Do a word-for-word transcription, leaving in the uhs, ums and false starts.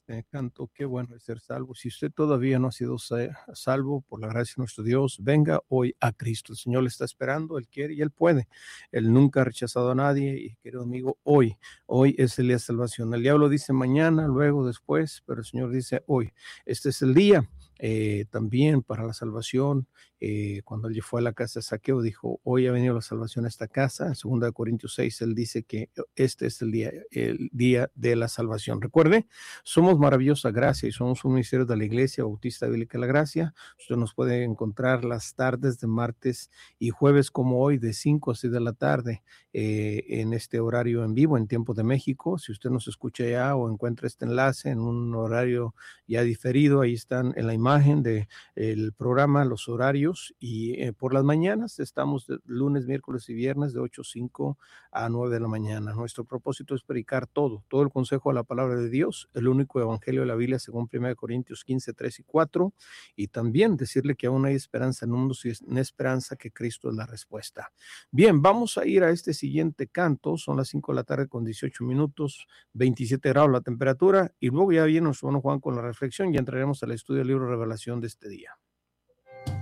este canto, qué bueno es ser salvo. Si usted todavía no ha sido sa- salvo por la gracia de nuestro Dios, venga hoy a Cristo. El Señor le está esperando, Él quiere y Él puede. Él nunca ha rechazado a nadie y, querido amigo, hoy, hoy es el día de salvación. El diablo dice mañana, luego, después, pero el Señor dice hoy. Este es el día. Eh, también para la salvación, eh, cuando él fue a la casa de Saqueo, dijo, hoy ha venido la salvación a esta casa. En segunda de Corintios seis, él dice que este es el día, el día de la salvación. Recuerde, somos Maravillosa Gracia y somos un ministerio de la Iglesia Bautista Bíblica de la Gracia. Usted nos puede encontrar las tardes de martes y jueves como hoy de cinco a seis de la tarde eh, en este horario en vivo en tiempo de México. Si usted nos escucha ya o encuentra este enlace en un horario ya diferido, ahí están en la imagen del de programa los horarios y eh, por las mañanas estamos de lunes, miércoles y viernes de ocho a cinco a nueve de la mañana. Nuestro propósito es predicar todo, todo el consejo de la palabra de Dios, el único evangelio de la Biblia según primera de Corintios quince, tres y cuatro, y también decirle que aún hay esperanza en el mundo, si es una esperanza que Cristo es la respuesta. Bien, vamos a ir a este siguiente canto, son las cinco de la tarde con dieciocho minutos, veintisiete grados la temperatura, y luego ya viene nuestro hermano Juan con la reflexión y entraremos al estudio del libro de Revelación de este día.